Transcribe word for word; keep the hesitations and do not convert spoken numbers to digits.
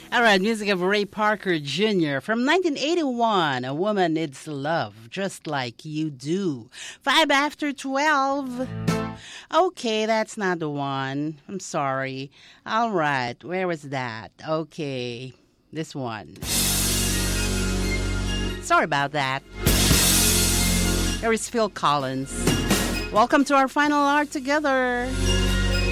All right, music of Ray Parker Junior from nineteen eighty-one. A Woman Needs Love, Just Like You Do. Five after twelve. Okay, that's not the one. I'm sorry. All right, where was that? Okay, this one. Sorry about that. Here is Phil Collins. Welcome to our final hour together.